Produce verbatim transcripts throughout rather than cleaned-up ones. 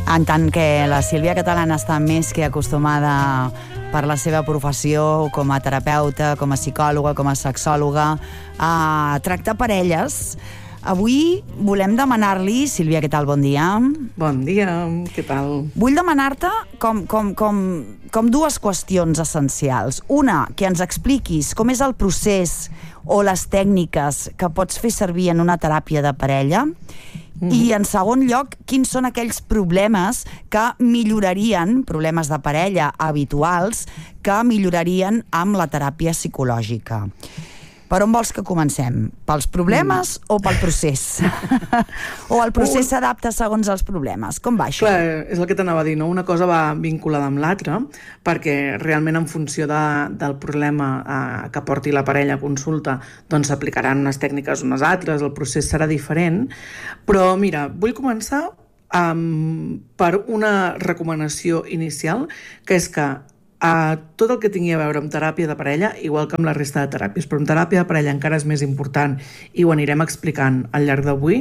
En tant que la Sílvia Catalán està més que acostumada per la seva professió com a terapeuta, com a psicòloga, com a sexòloga, a tractar parelles, avui volem demanar-li... Sílvia, què tal? Bon dia. Bon dia, què tal? Vull demanar-te com, com, com, com dues qüestions essencials. Una, que ens expliquis com és el procés o les tècniques que pots fer servir en una teràpia de parella. Mm. I, en segon lloc, quins són aquells problemes que millorarien, problemes de parella habituals, que millorarien amb la teràpia psicològica. Per on vols que comencem? Pels problemes mm. o pel procés? O el procés s'adapta segons els problemes? Com va això? Clar, és el que t'anava a dir, no? Una cosa va vinculada amb l'altra, perquè realment en funció de, del problema eh, que porti la parella a consulta, doncs s'aplicaran unes tècniques unes altres, el procés serà diferent, però mira, vull començar um, per una recomanació inicial, que és que Uh, tot el que tingui a veure amb teràpia de parella, igual que amb la resta de teràpies, però amb teràpia de parella encara és més important i ho anirem explicant al llarg d'avui,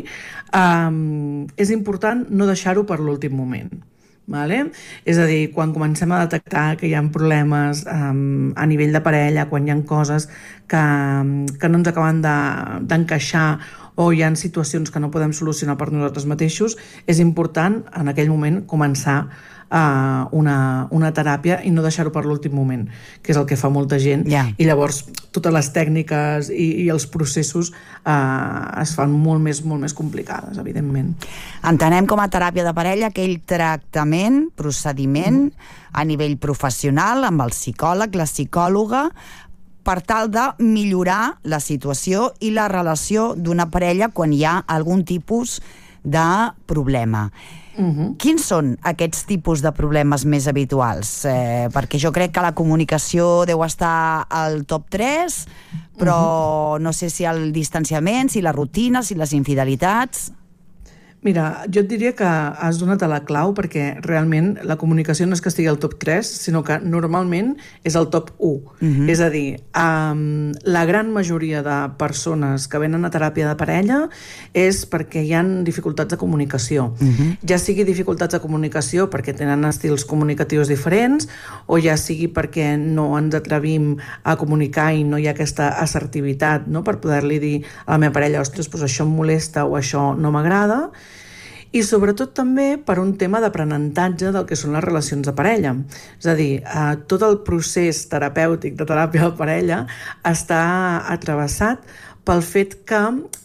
um, és important no deixar-ho per l'últim moment. Vale? És a dir, quan comencem a detectar que hi ha problemes um, a nivell de parella, quan hi ha coses que, que no ens acaben de, d'encaixar o hi ha situacions que no podem solucionar per nosaltres mateixos, és important en aquell moment començar Uh, una, una teràpia i no deixar-ho per l'últim moment, que és el que fa molta gent, yeah. I llavors totes les tècniques i, i els processos uh, es fan molt més, molt més complicades, evidentment. Entenem com a teràpia de parella aquell tractament, procediment mm. a nivell professional amb el psicòleg, la psicòloga, per tal de millorar la situació i la relació d'una parella quan hi ha algun tipus de problema. Uh-huh. Quins són aquests tipus de problemes més habituals? Eh, perquè jo crec que la comunicació deu estar al top tres, però uh-huh. no sé si el distanciament, si la rutina, si les infidelitats... Mira, jo et diria que has donat a la clau, perquè realment la comunicació no és que estigui al top tres, sinó que normalment és el top u. Uh-huh. És a dir, um, la gran majoria de persones que venen a teràpia de parella és perquè hi ha dificultats de comunicació. Uh-huh. Ja sigui dificultats de comunicació perquè tenen estils comunicatius diferents, o ja sigui perquè no ens atrevim a comunicar i no hi ha aquesta assertivitat, no?, per poder-li dir a la meva parella, ostres, doncs això em molesta o això no m'agrada. I sobretot també per un tema d'aprenentatge del que són les relacions de parella. És a dir, eh, tot el procés terapèutic de teràpia de parella està atravessat pel fet que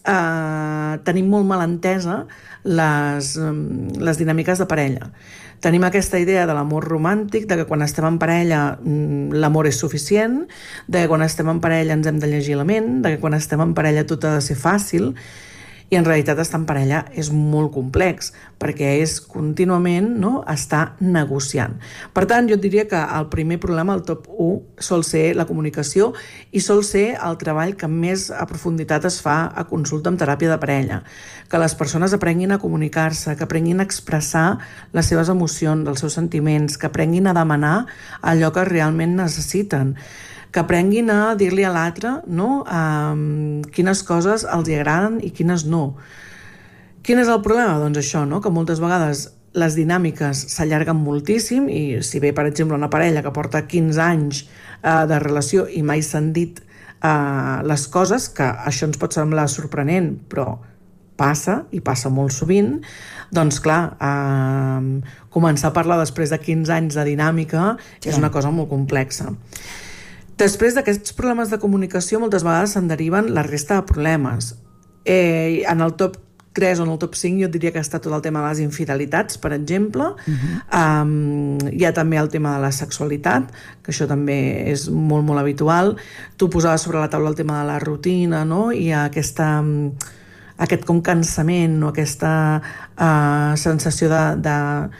eh, tenim molt mal entesa les, les dinàmiques de parella. Tenim aquesta idea de l'amor romàntic, de que quan estem en parella l'amor és suficient, de que quan estem en parella ens hem de llegir la ment, de que quan estem en parella tot ha de ser fàcil, i en realitat estar en parella és molt complex, perquè és contínuament, no?, estar negociant. Per tant, jo et diria que el primer problema, el top u, sol ser la comunicació i sol ser el treball que més a profunditat es fa a consulta amb teràpia de parella. Que les persones aprenguin a comunicar-se, que aprenguin a expressar les seves emocions, els seus sentiments, que aprenguin a demanar allò que realment necessiten, que aprenguin a dir-li a l'altre, no?, um, quines coses els hi agraden i quines no. Quin és el problema? Doncs això, no?, que moltes vegades les dinàmiques s'allarguen moltíssim i si ve, per exemple, una parella que porta quinze anys uh, de relació i mai s'han dit uh, les coses, que això ens pot semblar sorprenent, però passa, i passa molt sovint, doncs clar, uh, començar a parlar després de quinze anys de dinàmica sí. és una cosa molt complexa. Després d'aquests problemes de comunicació, moltes vegades se'n deriven la resta de problemes. Eh, en el top tres o en el top cinc jo diria que està tot el tema de les infidelitats, per exemple. Uh-huh. Um, hi ha també el tema de la sexualitat, que això també és molt, molt habitual. Tu posaves sobre la taula el tema de la rutina, no?, i aquesta... aquest com cansament o aquesta uh, sensació de... de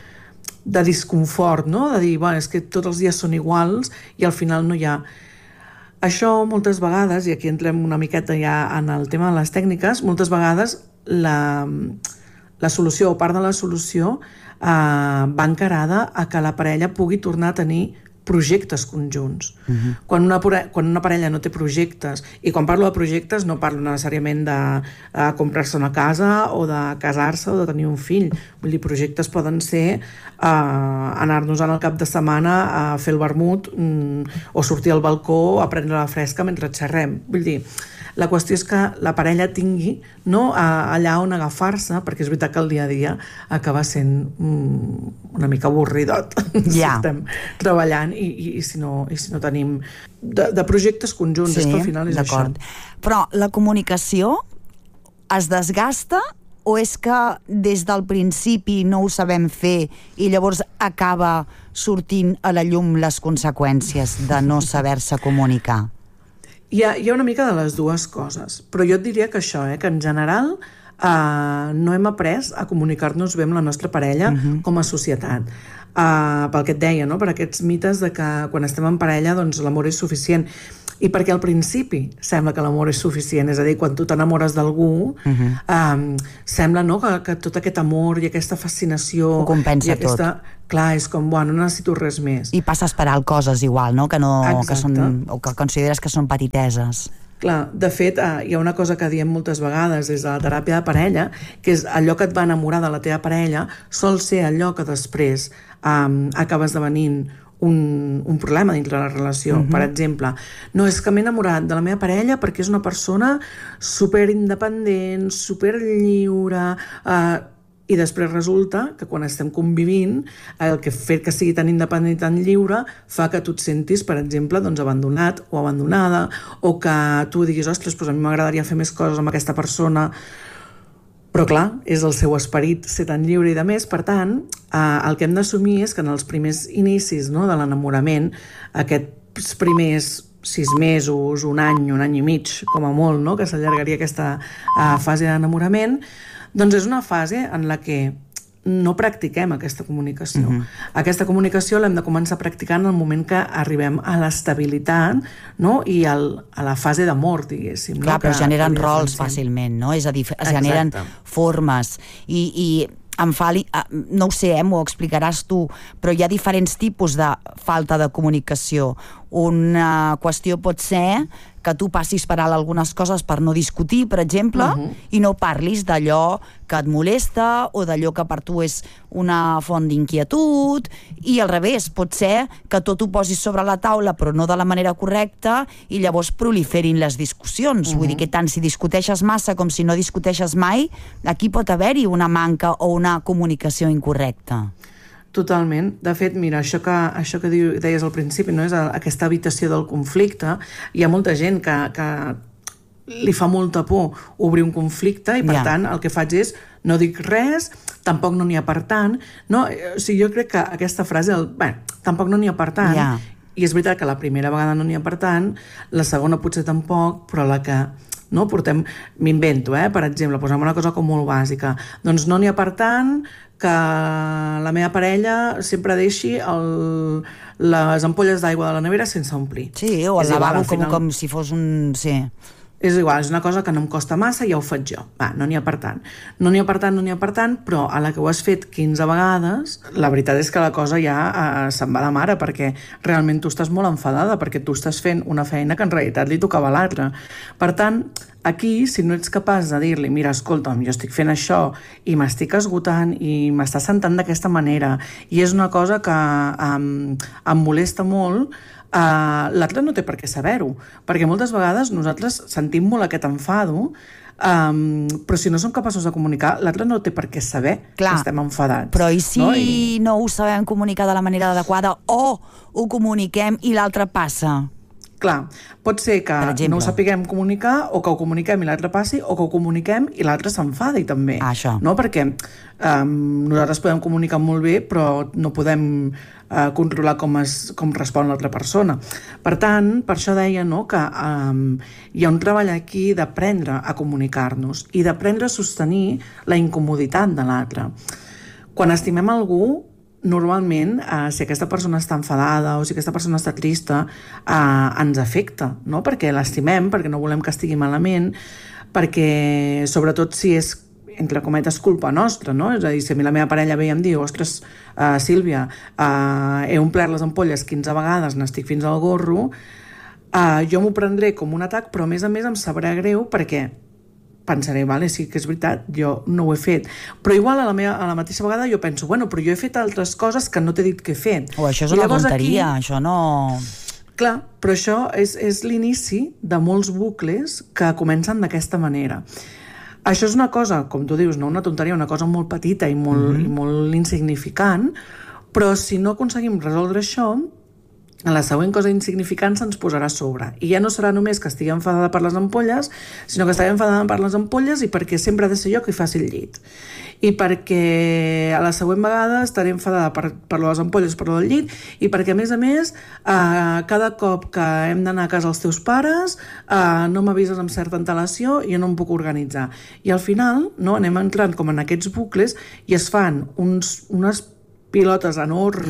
de disconfort, no?, de dir, bueno, és que tots els dies són iguals i al final no hi ha... Això moltes vegades, i aquí entrem una miqueta ja en el tema de les tècniques, moltes vegades la, la solució o part de la solució eh, va encarada a que la parella pugui tornar a tenir projectes conjunts. Uh-huh. Quan, una, quan una parella no té projectes, i quan parlo de projectes no parlo necessàriament de uh, comprar-se una casa o de casar-se o de tenir un fill. Vull dir, projectes poden ser uh, anar-nos en el cap de setmana a fer el vermut um, o sortir al balcó a prendre la fresca mentre xerrem. Vull dir, la qüestió és que la parella tingui, no, allà on agafar-se, perquè és veritat que el dia a dia acaba sent mm, una mica avorridot yeah. si estem treballant i, i, i, si, no, i si no tenim de, de projectes conjunts, sí, és que al final és això. Però la comunicació es desgasta o és que des del principi no ho sabem fer i llavors acaba sortint a la llum les conseqüències de no saber-se comunicar? Hi ha, hi ha una mica de les dues coses, però jo et diria que això, eh, que en general eh, no hem après a comunicar-nos bé amb la nostra parella uh-huh. com a societat. Uh, pel que et deia, no? Per aquests mites de que quan estem en parella doncs l'amor és suficient. I perquè al principi sembla que l'amor és suficient, és a dir, quan tu t'enamores d'algú uh-huh. um, sembla, no?, que, que tot aquest amor i aquesta fascinació ho compensa i aquesta... tot. Clar, és com, bueno, no necessito res més. I passes per alt coses igual, no?, que, no, que, són, o que consideres que són petiteses. Clar, de fet, eh, hi ha una cosa que diem moltes vegades des de la teràpia de parella, que és allò que et va enamorar de la teva parella sol ser allò que després um, acaba esdevenint un, un problema dintre de la relació. Uh-huh. Per exemple, no, és que m'he enamorat de la meva parella perquè és una persona super independent, super lliure, eh, i després resulta que quan estem convivint el que fer que sigui tan independent i tan lliure fa que tu et sentis, per exemple, doncs abandonat o abandonada, o que tu diguis, ostres, doncs a mi m'agradaria fer més coses amb aquesta persona, però clar, és el seu esperit ser tan lliure i de més. Per tant, eh, el que hem d'assumir és que en els primers inicis, no, de l'enamorament, aquests primers sis mesos, un any, un any i mig, com a molt, no?, que s'allargaria aquesta eh, fase d'enamorament, doncs és una fase en la que no practiquem aquesta comunicació. Uh-huh. Aquesta comunicació l'hem de començar a practicar en el moment que arribem a l'estabilitat, no?, i al, a la fase d'amor, diguéssim. Clar, no? però que, generen que rols fàcilment, no? És a dir, es generen formes i... i em fa, no ho sé, eh, m'ho explicaràs tu, però hi ha diferents tipus de falta de comunicació. Una qüestió pot ser que tu passis per alt algunes coses per no discutir, per exemple, uh-huh. i no parlis d'allò que et molesta o d'allò que per tu és una font d'inquietud, i al revés, pot ser que tot ho posis sobre la taula però no de la manera correcta i llavors proliferin les discussions. Uh-huh. Vull dir que tant si discuteixes massa com si no discuteixes mai, aquí pot haver-hi una manca o una comunicació incorrecta. Totalment. De fet, mira, això que, això que diu, deies al principi, no, és aquesta habitació del conflicte. Hi ha molta gent que, que li fa molta por obrir un conflicte i, per yeah. tant, el que faig és no dic res, tampoc no n'hi ha per tant. No? O sigui, jo crec que aquesta frase, el, bé, tampoc no n'hi ha per tant, yeah. i és veritat que la primera vegada no n'hi ha per tant, la segona potser tampoc, però la que... no, portem, m'invento, eh? Per exemple, posem una cosa com molt bàsica. Doncs no n'hi ha per tant que la meva parella sempre deixi el, les ampolles d'aigua de la nevera sense omplir. Sí, o el lavabo com, com si fos un... Sí. És igual, és una cosa que no em costa massa i ja ho faig jo. Va, no n'hi ha per tant. No n'hi ha per tant, no n'hi ha per tant, però a la que ho has fet quinze vegades, la veritat és que la cosa ja eh, se'n va de mare, perquè realment tu estàs molt enfadada, perquè tu estàs fent una feina que en realitat li tocava a l'altre. Per tant, aquí, si no ets capaç de dir-li, mira, escolta'm, jo estic fent això i m'estic esgotant i m'està sentant d'aquesta manera i és una cosa que um, em molesta molt, Uh, l'altre no té per què saber-ho, perquè moltes vegades nosaltres sentim molt aquest enfado, um, però si no som capaços de comunicar, l'altre no té per què saber Clar, que estem enfadats. Però i si no? I... no ho sabem comunicar de la manera adequada o ho comuniquem i l'altre passa? Clar, pot ser que no ho sapiguem comunicar o que ho comuniquem i l'altre passi o que ho comuniquem i l'altre s'enfadi també. Ah, això. No? Perquè um, nosaltres podem comunicar molt bé però no podem uh, controlar com, es, com respon l'altra persona. Per tant, per això deia, no, que um, hi ha un treball aquí d'aprendre a comunicar-nos i d'aprendre a sostenir la incomoditat de l'altre. Quan estimem algú, normalment, eh, si aquesta persona està enfadada o si aquesta persona està trista, eh, ens afecta, no? Perquè l'estimem, perquè no volem que estigui malament, perquè, sobretot si és entre cometes, culpa nostra, no? És a dir, si a mi la meva parella ve i em diu ostres, uh, Sílvia, uh, he omplert les ampolles quinze vegades, n'estic fins al gorro, uh, jo m'ho prendré com un atac, però a més a més em sabrà greu perquè pensaré, vale, sí que és veritat, jo no ho he fet. Però igual a la, meva, a la mateixa vegada jo penso, bueno, però jo he fet altres coses que no t'he dit que he fet. O això és una tonteria, aquí, això no... Clar, però això és, és l'inici de molts bucles que comencen d'aquesta manera. Això és una cosa, com tu dius, no una tonteria, una cosa molt petita i molt, mm-hmm. i molt insignificant, però si no aconseguim resoldre això, la següent cosa insignificant se'ns posarà a sobre. I ja no serà només que estigui enfadada per les ampolles, sinó que estaré enfadada per les ampolles i perquè sempre ha de ser jo qui faci el llit. I perquè a la següent vegada estaré enfadada per, per les ampolles, per el llit, i perquè, a més a més, eh, cada cop que hem d'anar a casa els teus pares, eh, no m'avises amb certa antelació i jo no em puc organitzar. I al final, no, anem entrant com en aquests bucles i es fan uns, unes pilotes enormes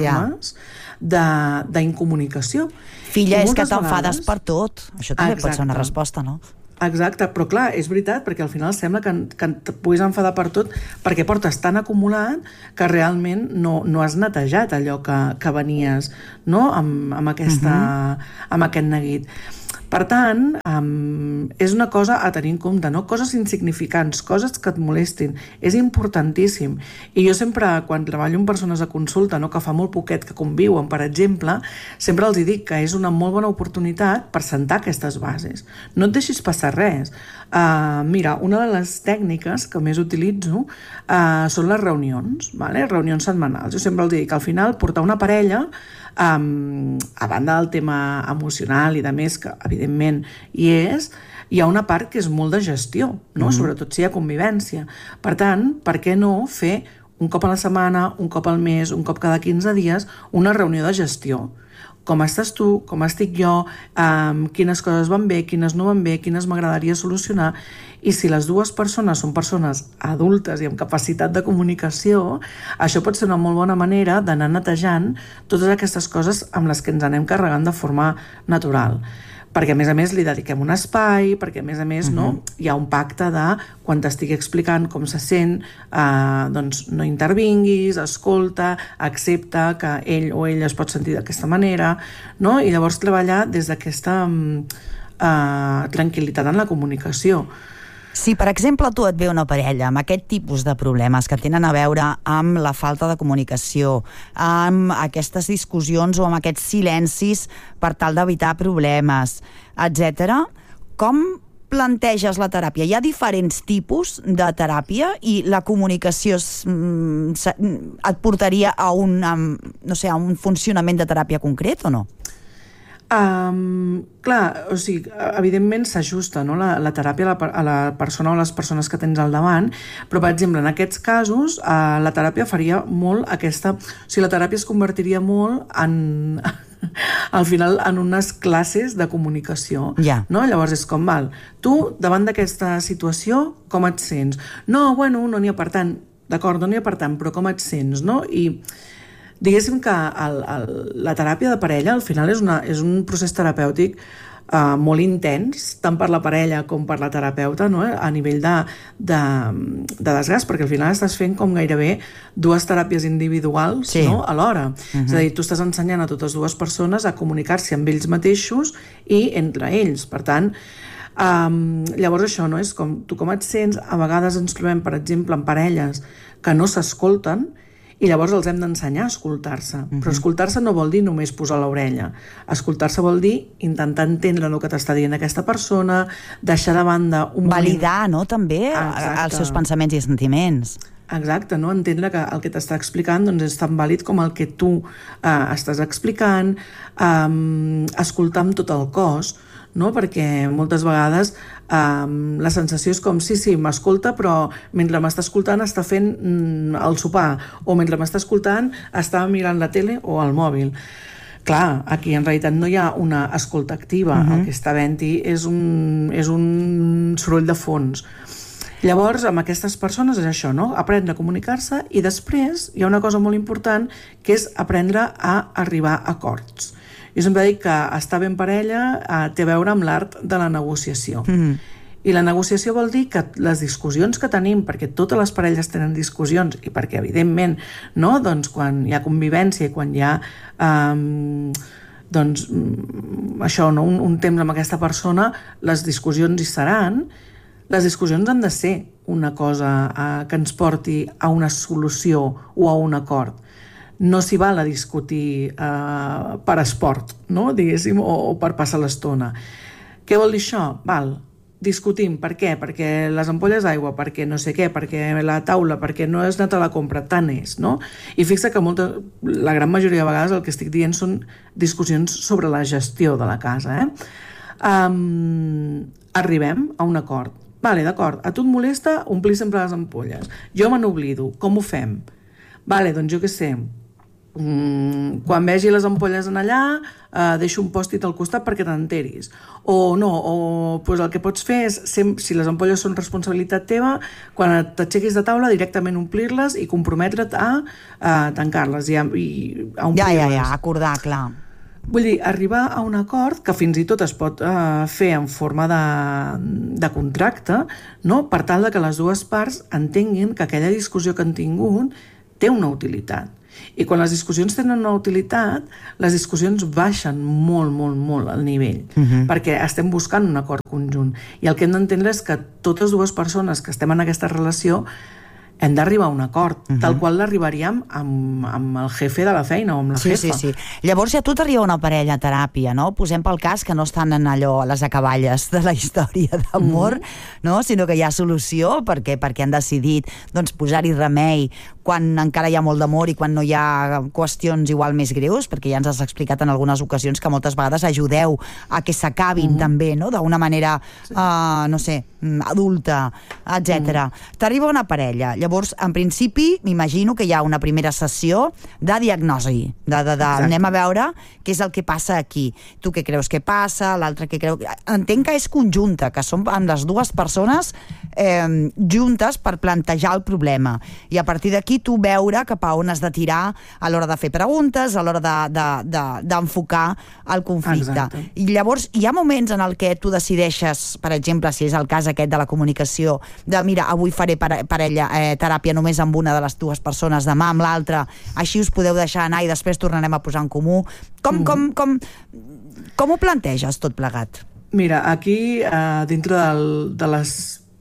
yeah. d'incomunicació. Filla, és que t'enfades per tot. Això també Exacte. Pot ser una resposta, no? Exacte, però clar, és veritat, perquè al final sembla que, que et puguis enfadar per tot perquè portes tan acumulat que realment no, no has netejat allò que, que venies, no?, amb, amb, aquesta, uh-huh. amb aquest neguit. Per tant, um, és una cosa a tenir en compte, no? Coses insignificants, coses que et molestin. És importantíssim. I jo sempre, quan treballo amb persones a consulta, no, que fa molt poquet que conviuen, per exemple, sempre els dic que és una molt bona oportunitat per sentar aquestes bases. No et deixis passar res. Uh, mira, una de les tècniques que més utilitzo uh, són les reunions, vale? Reunions setmanals. Jo sempre els dic que al final portar una parella, Um, a banda del tema emocional i de més, que evidentment hi és, hi ha una part que és molt de gestió, no? Mm-hmm. Sobretot si hi ha convivència. Per tant, per què no fer un cop a la setmana, un cop al mes, un cop cada quinze dies, una reunió de gestió? Com estàs tu, com estic jo, um, quines coses van bé, quines no van bé, quines m'agradaria solucionar. I si les dues persones són persones adultes i amb capacitat de comunicació, això pot ser una molt bona manera d'anar netejant totes aquestes coses amb les que ens anem carregant de forma natural. Perquè, a més a més, li dediquem un espai, perquè, a més a més, uh-huh. no, hi ha un pacte de quan t'estigui explicant com se sent, eh, doncs no intervinguis, escolta, accepta que ell o ella es pot sentir d'aquesta manera, no? I llavors treballar des d'aquesta eh, tranquil·litat en la comunicació. Si, per exemple, tu et ve una parella amb aquest tipus de problemes que tenen a veure amb la falta de comunicació, amb aquestes discussions o amb aquests silencis per tal d'evitar problemes, etcètera, com planteges la teràpia? Hi ha diferents tipus de teràpia i la comunicació et portaria a un, no sé, a un funcionament de teràpia concret o no? Um, clar, o sigui, evidentment s'ajusta, no, la, la teràpia a la, a la persona o les persones que tens al davant, però, per exemple, en aquests casos uh, la teràpia faria molt aquesta... O sigui, la teràpia es convertiria molt en... al final en unes classes de comunicació, yeah. no? Llavors és com, val, tu davant d'aquesta situació com et sents? No, bueno, no n'hi ha per tant, d'acord, no n'hi ha per tant, però com et sents, no? I diguéssim que el, el, la teràpia de parella al final és, una, és un procés terapèutic uh, molt intens, tant per la parella com per la terapeuta, no? A nivell de, de, de desgast, perquè al final estàs fent com gairebé dues teràpies individuals, sí. no? Alhora. Uh-huh. És a dir, tu estàs ensenyant a totes dues persones a comunicar-se amb ells mateixos i entre ells. Per tant, um, llavors això, no? És com tu com et sents. A vegades ens trobem, per exemple, en parelles que no s'escolten i llavors els hem d'ensenyar a escoltar-se. Uh-huh. Però escoltar-se no vol dir només posar l'orella. Escoltar-se vol dir intentar entendre el que t'està dient aquesta persona, deixar de banda un moment... Validar, no?, també, Exacte. Els seus pensaments i sentiments. Exacte, no? Entendre que el que t'està explicant doncs, és tan vàlid com el que tu eh, estàs explicant, eh, escoltar amb tot el cos, no? Perquè moltes vegades um, la sensació és com, sí, sí, m'escolta, però mentre m'està escoltant està fent mm, el sopar, o mentre m'està escoltant està mirant la tele o el mòbil. Clar, aquí en realitat no hi ha una escolta activa, uh-huh. el que està havent-hi és un, és un soroll de fons. Llavors, amb aquestes persones és això, no? Aprendre a comunicar-se i després hi ha una cosa molt important que és aprendre a arribar a acords. Jo sempre dic que estar ben parella eh, té a veure amb l'art de la negociació. Mm-hmm. I la negociació vol dir que les discussions que tenim, perquè totes les parelles tenen discussions i perquè, evidentment, no? Doncs quan hi ha convivència i quan hi ha um, doncs, això, no? un, un temps amb aquesta persona, les discussions hi seran. Les discussions han de ser una cosa uh, que ens porti a una solució o a un acord. No s'hi val a discutir uh, per esport, no? Diguéssim, o, o per passar l'estona. Què vol dir això? Val, discutim. Per què? Perquè les ampolles d'aigua, perquè no sé què, perquè la taula, perquè no has anat a la compra, tant és, no? I fixa que molta, la gran majoria de vegades el que estic dient són discussions sobre la gestió de la casa, eh? Um, arribem a un acord. Vale, d'acord, a tu et molesta omplir sempre les ampolles. Jo me n'oblido. Com ho fem? Vale, doncs jo què sé, mm, quan vegi les ampolles en allà, eh, deixo un pòstit al costat perquè t'enteris. O no, o pues el que pots fer és, si les ampolles són responsabilitat teva, quan t'aixequis de taula, directament omplir-les i comprometre't a, a tancar-les i a, i a omplir-les. Ja, ja, ja, acordar, clar. Vull dir, arribar a un acord que fins i tot es pot eh, fer en forma de, de contracte, no? Per tal de que les dues parts entenguin que aquella discussió que han tingut té una utilitat. I quan les discussions tenen una utilitat, les discussions baixen molt, molt, molt el nivell, uh-huh. perquè estem buscant un acord conjunt. I el que hem d'entendre és que totes dues persones que estem en aquesta relació hem d'arribar a un acord, uh-huh. tal qual l'arribaríem amb, amb el jefe de la feina o amb la sí, jefa. Sí, sí. Llavors ja tu t'arriba una parella a teràpia, no? Posem pel cas que no estan en allò, a les acaballes de la història d'amor, uh-huh. no? Sinó que hi ha solució perquè, perquè han decidit doncs, posar-hi remei quan encara hi ha molt d'amor i quan no hi ha qüestions igual més greus, perquè ja ens has explicat en algunes ocasions que moltes vegades ajudeu a que s'acabin uh-huh. també, no? D'una manera, sí. uh, no sé, adulta, etcètera. Uh-huh. T'arriba una parella, llavors, en principi, m'imagino que hi ha una primera sessió de diagnosi, de, de, de anem a veure què és el que passa aquí. Tu què creus que passa, l'altre què creu... Entenc que és conjunta, que són amb les dues persones eh, juntes per plantejar el problema. I a partir d'aquí tu veure cap a on has de tirar a l'hora de fer preguntes, a l'hora d'enfocar de, de, de, el conflicte. Exacte. I llavors hi ha moments en el que tu decideixes, per exemple, si és el cas aquest de la comunicació, de mira, avui faré parella, eh, teràpia només amb una de les dues persones, demà amb l'altra, així us podeu deixar anar i després tornarem a posar en comú. Com, mm. com, com, com ho planteges tot plegat? Mira, aquí, eh, dintre del, de les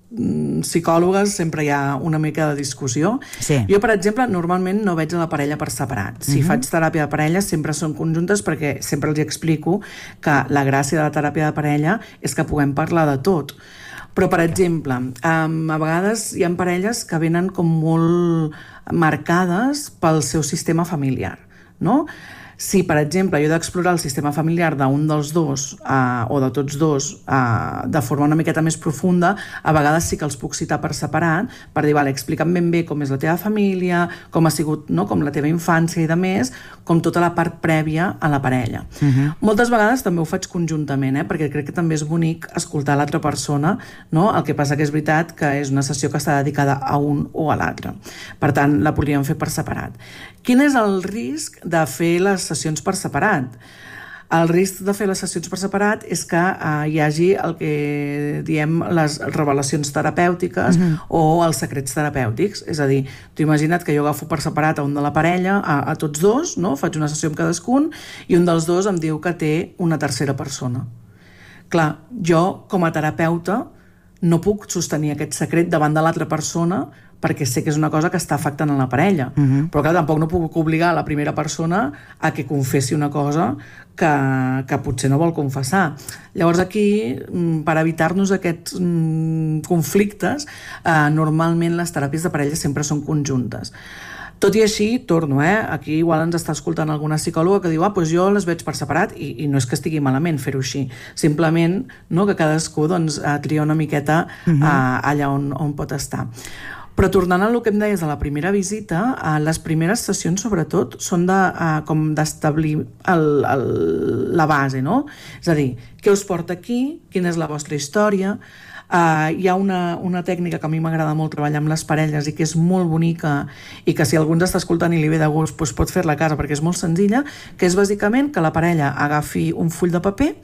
psicòlogues sempre hi ha una mica de discussió. Sí. Jo, per exemple, normalment no veig a la parella per separat. Si uh-huh. faig teràpia de parella sempre són conjuntes perquè sempre els explico que la gràcia de la teràpia de parella és que puguem parlar de tot. Però, per exemple, um, a vegades hi ha parelles que venen com molt marcades pel seu sistema familiar, no? Si, per exemple, jo he d'explorar el sistema familiar d'un dels dos eh, o de tots dos eh, de forma una miqueta més profunda, a vegades sí que els puc citar per separat per dir, vale, explica'm ben bé com és la teva família, com ha sigut, no?, com la teva infància i de més, com tota la part prèvia a la parella. Uh-huh. Moltes vegades també ho faig conjuntament, eh, perquè crec que també és bonic escoltar l'altra persona, no? El que passa que és veritat que és una sessió que està dedicada a un o a l'altre. Per tant, la podríem fer per separat. Quin és el risc de fer les sessions per separat? El risc de fer les sessions per separat és que eh, hi hagi el que diem les revelacions terapèutiques uh-huh. o els secrets terapèutics. És a dir, tu imagina't que jo agafo per separat a un de la parella, a, a tots dos, no? Faig una sessió amb cadascun i un dels dos em diu que té una tercera persona. Clar, jo com a terapeuta no puc sostenir aquest secret davant de l'altra persona perquè sé que és una cosa que està afectant a la parella. Uh-huh. Però clar, tampoc no puc obligar la primera persona a que confessi una cosa que, que potser no vol confessar. Llavors aquí, per evitar-nos aquests mm, conflictes, eh, normalment les teràpies de parella sempre són conjuntes. Tot i així, torno, eh? Aquí igual ens està escoltant alguna psicòloga que diu ah, doncs jo les veig per separat, i, i no és que estigui malament fer-ho així, simplement, no, que cadascú doncs, tria una miqueta uh-huh. eh, allà on, on pot estar. Però tornant a el que em deies de la primera visita, eh, les primeres sessions sobretot són de, eh, com d'establir el, el, la base, no? És a dir, què us porta aquí, quina és la vostra història. Uh, hi ha una, una tècnica que a mi m'agrada molt treballar amb les parelles i que és molt bonica i que si algú ens està escoltant i li ve de gust doncs pot fer-la a casa perquè és molt senzilla, que és bàsicament que la parella agafi un full de paper,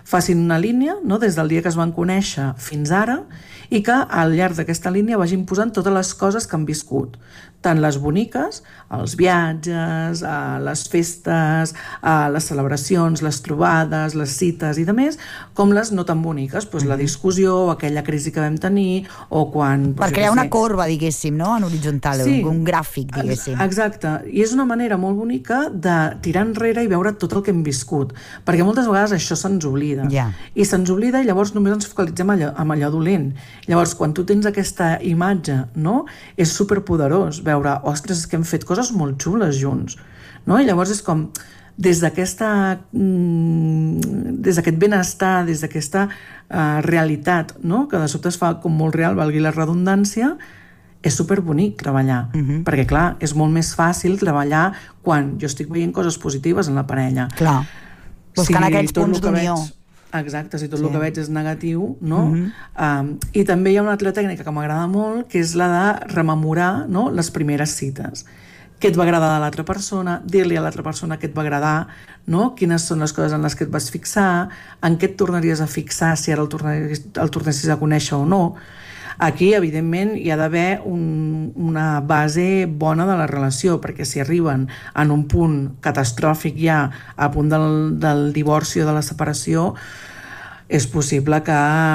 facin una línia, no?, des del dia que es van conèixer fins ara, i que al llarg d'aquesta línia vagin posant totes les coses que han viscut, tant les boniques, els viatges, les festes, les celebracions, les trobades, les cites i de més, com les no tan boniques, doncs la discussió, aquella crisi que vam tenir, o quan... Perquè hi ha una corba, diguéssim, no?, en horitzontal, sí, un gràfic, diguéssim. Exacte, i és una manera molt bonica de tirar enrere i veure tot el que hem viscut, perquè moltes vegades això se'ns oblida, yeah. i se'ns oblida i llavors només ens focalitzem allò, en allò dolent. Llavors, quan tu tens aquesta imatge, no?, és superpoderós veure, ostres, és que hem fet coses molt xules junts, no? I llavors és com, des d'aquesta des d'aquest benestar, des d'aquesta uh, realitat, no?, que de sobte es fa com molt real, valgui la redundància, és superbonic treballar, uh-huh. perquè clar, és molt més fàcil treballar quan jo estic veient coses positives en la parella. Clar, buscant si aquells punts d'unió. Exacte, si tot sí. el que veig és negatiu, no? Uh-huh. um, I també hi ha una altra tècnica que m'agrada molt, que és la de rememorar, no?, les primeres cites. Què et va agradar de l'altra persona, dir-li a l'altra persona què et va agradar, no?, quines són les coses en les que et vas fixar, en què et tornaries a fixar si ara el, tornaries, el tornessis a conèixer o no. Aquí, evidentment, hi ha d'haver un, una base bona de la relació, perquè si arriben en un punt catastròfic ja, a punt del, del divorci o de la separació, és possible que